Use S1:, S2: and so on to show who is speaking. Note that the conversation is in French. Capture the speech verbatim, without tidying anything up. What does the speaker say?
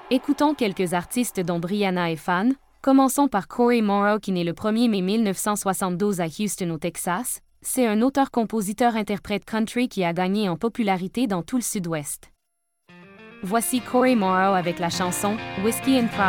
S1: Écoutons quelques artistes dont Brianna est fan. Commençons par Corey Morrow qui naît le premier mai mille neuf cent soixante-douze à Houston au Texas. C'est un auteur-compositeur-interprète country qui a gagné en popularité dans tout le Sud-Ouest. Voici Corey Morrow avec la chanson « Whiskey and Pride ».